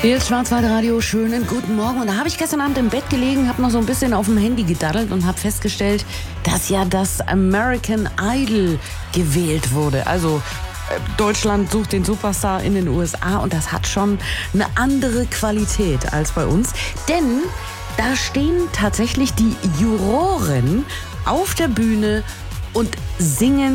Hier ist Schwarzwaldradio, schönen guten Morgen. Und da habe ich gestern Abend im Bett gelegen, habe noch so ein bisschen auf dem Handy gedaddelt und habe festgestellt, dass ja das American Idol gewählt wurde. Also Deutschland sucht den Superstar in den USA und das hat schon eine andere Qualität als bei uns. Denn da stehen tatsächlich die Juroren auf der Bühne und singen